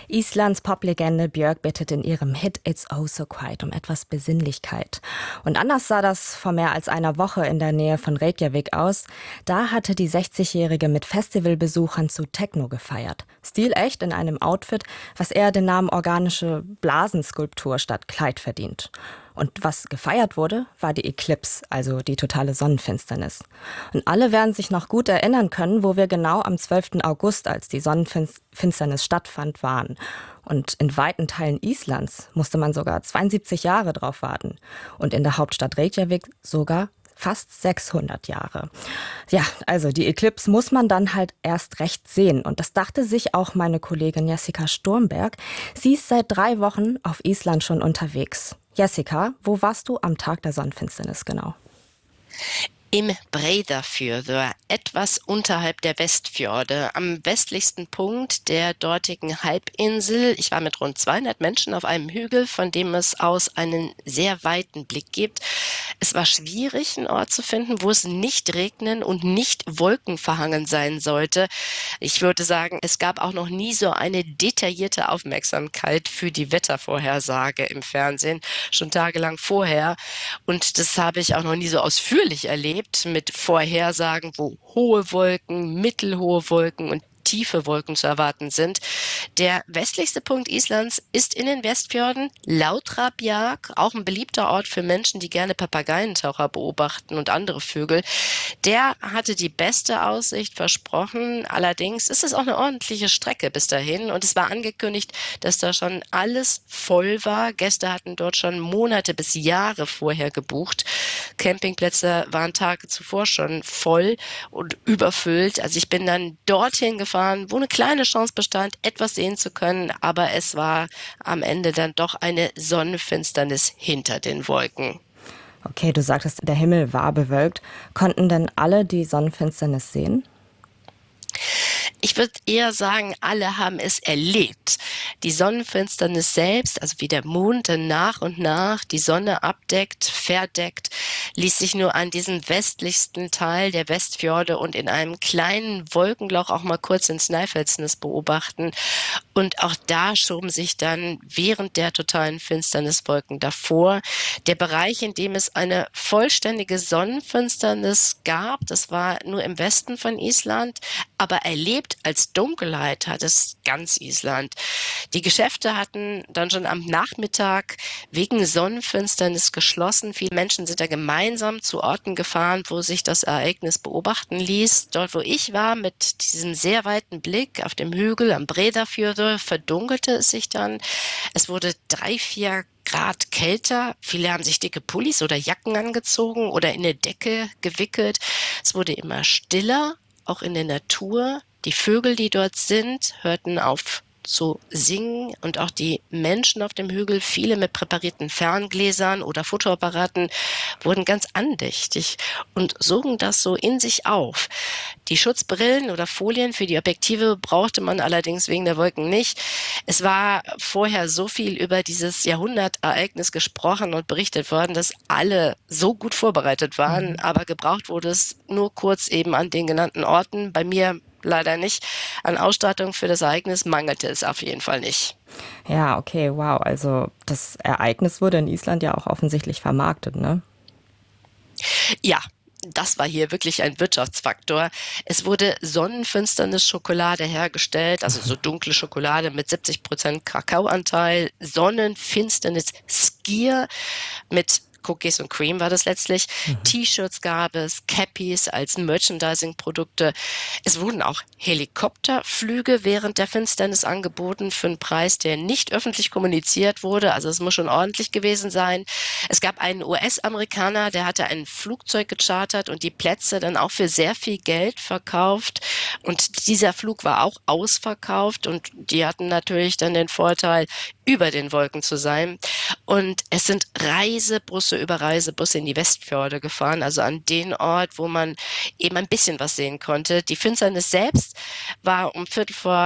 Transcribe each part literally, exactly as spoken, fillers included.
Islands Poplegende Björk bittet in ihrem Hit It's Oh So Quiet um etwas Besinnlichkeit. Und anders sah das vor mehr als einer Woche in der Nähe von Reykjavik aus. Da hatte die sechzigjährige mit Festivalbesuchern zu Techno gefeiert. Stilecht in einem Outfit, was eher den Namen organische Blasenskulptur statt Kleid verdient. Und was gefeiert wurde, war die Eclipse, also die totale Sonnenfinsternis. Und alle werden sich noch gut erinnern können, wo wir genau am zwölften August, als die Sonnenfinsternis stattfand, waren. Und in weiten Teilen Islands musste man sogar zweiundsiebzig Jahre drauf warten. Und in der Hauptstadt Reykjavik sogar fast sechshundert Jahre. Ja, also die Eclipse muss man dann halt erst recht sehen. Und das dachte sich auch meine Kollegin Jessica Sturmberg. Sie ist seit drei Wochen auf Island schon unterwegs. Jessica, wo warst du am Tag der Sonnenfinsternis genau? Im Breiðafjörður, etwas unterhalb der Westfjorde, am westlichsten Punkt der dortigen Halbinsel. Ich war mit rund zweihundert Menschen auf einem Hügel, von dem es aus einen sehr weiten Blick gibt. Es war schwierig, einen Ort zu finden, wo es nicht regnen und nicht wolkenverhangen sein sollte. Ich würde sagen, es gab auch noch nie so eine detaillierte Aufmerksamkeit für die Wettervorhersage im Fernsehen, schon tagelang vorher. Und das habe ich auch noch nie so ausführlich erlebt, mit Vorhersagen, wo hohe Wolken, mittelhohe Wolken und tiefe Wolken zu erwarten sind. Der westlichste Punkt Islands ist in den Westfjorden, Lautrabjarg, auch ein beliebter Ort für Menschen, die gerne Papageientaucher beobachten und andere Vögel. Der hatte die beste Aussicht versprochen. Allerdings ist es auch eine ordentliche Strecke bis dahin und es war angekündigt, dass da schon alles voll war. Gäste hatten dort schon Monate bis Jahre vorher gebucht. Campingplätze waren Tage zuvor schon voll und überfüllt. Also ich bin dann dorthin gefahren, wo eine kleine Chance bestand, etwas sehen zu können, aber es war am Ende dann doch eine Sonnenfinsternis hinter den Wolken. Okay, du sagtest, der Himmel war bewölkt. Konnten denn alle die Sonnenfinsternis sehen? Ich würde eher sagen, alle haben es erlebt. Die Sonnenfinsternis selbst, also wie der Mond dann nach und nach die Sonne abdeckt, verdeckt, ließ sich nur an diesem westlichsten Teil der Westfjorde und in einem kleinen Wolkenloch auch mal kurz in Snæfellsnes beobachten. Und auch da schoben sich dann während der totalen Finsternis Wolken davor. Der Bereich, in dem es eine vollständige Sonnenfinsternis gab, das war nur im Westen von Island, aber erlebt als Dunkelheit hat es ganz Island. Die Geschäfte hatten dann schon am Nachmittag wegen Sonnenfinsternis geschlossen. Viele Menschen sind da gemeinsam zu Orten gefahren, wo sich das Ereignis beobachten ließ. Dort, wo ich war, mit diesem sehr weiten Blick auf dem Hügel am Breiðafjörður, verdunkelte es sich dann. Es wurde drei, vier Grad kälter. Viele haben sich dicke Pullis oder Jacken angezogen oder in eine Decke gewickelt. Es wurde immer stiller, auch in der Natur. Die Vögel, die dort sind, hörten auf zu singen und auch die Menschen auf dem Hügel, viele mit präparierten Ferngläsern oder Fotoapparaten, wurden ganz andächtig und sogen das so in sich auf. Die Schutzbrillen oder Folien für die Objektive brauchte man allerdings wegen der Wolken nicht. Es war vorher so viel über dieses Jahrhundertereignis gesprochen und berichtet worden, dass alle so gut vorbereitet waren, Mhm. aber gebraucht wurde es nur kurz eben an den genannten Orten. Bei mir leider nicht. An Ausstattung für das Ereignis mangelte es auf jeden Fall nicht. Ja, okay, wow. Also das Ereignis wurde in Island ja auch offensichtlich vermarktet, ne? Ja, das war hier wirklich ein Wirtschaftsfaktor. Es wurde Sonnenfinsternis-Schokolade hergestellt, also so dunkle Schokolade mit siebzig Prozent Kakaoanteil, Sonnenfinsternis-Skier mit Cookies und Cream war das letztlich. Mhm. T-Shirts gab es, Cappies als Merchandising-Produkte. Es wurden auch Helikopterflüge während der Finsternis angeboten für einen Preis, der nicht öffentlich kommuniziert wurde. Also es muss schon ordentlich gewesen sein. Es gab einen U S-Amerikaner, der hatte ein Flugzeug gechartert und die Plätze dann auch für sehr viel Geld verkauft. Und dieser Flug war auch ausverkauft und die hatten natürlich dann den Vorteil, über den Wolken zu sein. Und es sind Reisebusse über Reisebusse in die Westfjorde gefahren, also an den Ort, wo man eben ein bisschen was sehen konnte. Die Finsternis selbst war um Viertel vor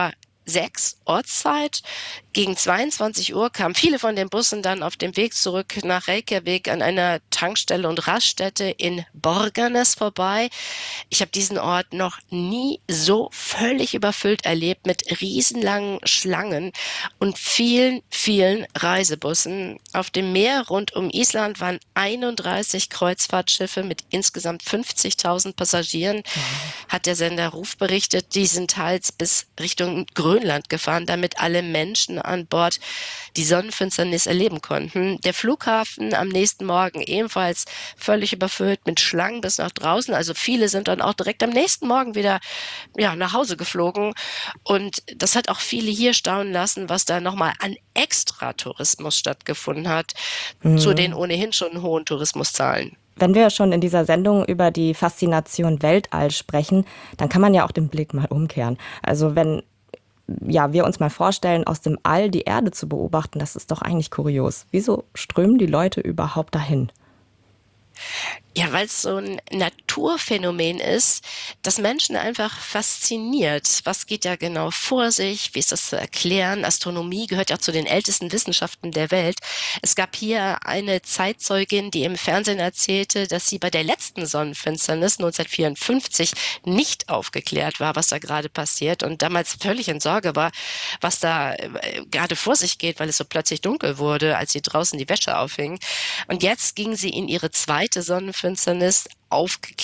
sechs Ortszeit. Gegen zweiundzwanzig Uhr kamen viele von den Bussen dann auf dem Weg zurück nach Reykjavik an einer Tankstelle und Raststätte in Borgarnes vorbei. Ich habe diesen Ort noch nie so völlig überfüllt erlebt mit riesenlangen Schlangen und vielen, vielen Reisebussen. Auf dem Meer rund um Island waren einunddreißig Kreuzfahrtschiffe mit insgesamt fünfzigtausend Passagieren, Wow. hat der Sender Ruf berichtet. Die sind teils bis Richtung Grönland gefahren, damit alle Menschen an Bord die Sonnenfinsternis erleben konnten. Der Flughafen am nächsten Morgen ebenfalls völlig überfüllt mit Schlangen bis nach draußen. Also viele sind dann auch direkt am nächsten Morgen wieder ja, nach Hause geflogen. Und das hat auch viele hier staunen lassen, was da nochmal an Extratourismus stattgefunden hat, zu den Mhm. ohnehin schon hohen Tourismuszahlen. Wenn wir schon in dieser Sendung über die Faszination Weltall sprechen, dann kann man ja auch den Blick mal umkehren. Also wenn ja, wir uns mal vorstellen, aus dem All die Erde zu beobachten, das ist doch eigentlich kurios. Wieso strömen die Leute überhaupt dahin? Ja, weil es so ein Naturphänomen ist, das Menschen einfach fasziniert. Was geht da genau vor sich? Wie ist das zu erklären? Astronomie gehört ja zu den ältesten Wissenschaften der Welt. Es gab hier eine Zeitzeugin, die im Fernsehen erzählte, dass sie bei der letzten Sonnenfinsternis neunzehnhundertvierundfünfzig nicht aufgeklärt war, was da gerade passiert und damals völlig in Sorge war, was da äh, gerade vor sich geht, weil es so plötzlich dunkel wurde, als sie draußen die Wäsche aufhing. Und jetzt ging sie in ihre zweite Sonnenfinsternis aufgeklärt